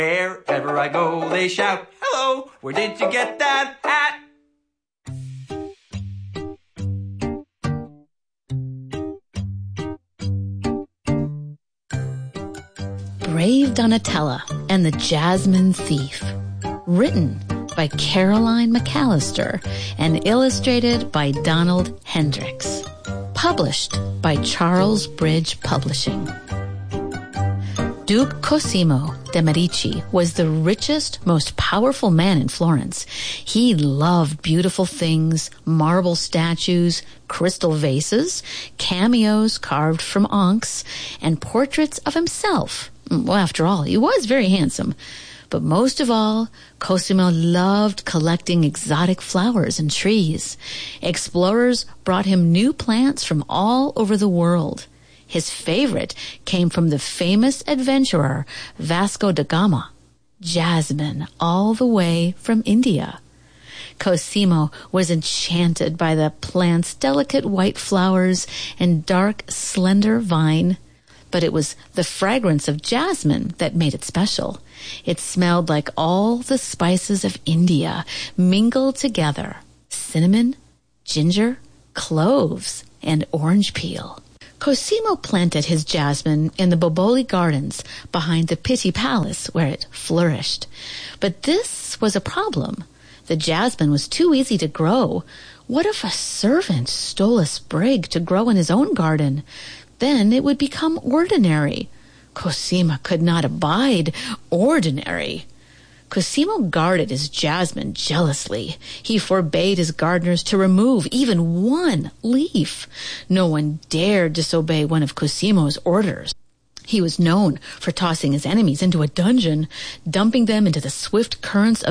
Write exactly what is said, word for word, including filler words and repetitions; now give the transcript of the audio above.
Wherever I go, they shout, hello, where did you get that hat? Brave Donatella and the Jasmine Thief. Written by Caroline McAllister and illustrated by Donald Hendricks. Published by Charles Bridge Publishing. Duke Cosimo de' Medici was the richest, most powerful man in Florence. He loved beautiful things, marble statues, crystal vases, cameos carved from onyx, and portraits of himself. Well, after all, he was very handsome. But most of all, Cosimo loved collecting exotic flowers and trees. Explorers brought him new plants from all over the world. His favorite came from the famous adventurer Vasco da Gama, jasmine all the way from India. Cosimo was enchanted by the plant's delicate white flowers and dark, slender vine. But it was the fragrance of jasmine that made it special. It smelled like all the spices of India mingled together. Cinnamon, ginger, cloves, and orange peel. Cosimo planted his jasmine in the Boboli Gardens behind the Pitti Palace where it flourished. But this was a problem. The jasmine was too easy to grow. What if a servant stole a sprig to grow in his own garden? Then it would become ordinary. Cosimo could not abide ordinary. Cosimo guarded his jasmine jealously. He forbade his gardeners to remove even one leaf. No one dared disobey one of Cosimo's orders. He was known for tossing his enemies into a dungeon, dumping them into the swift currents of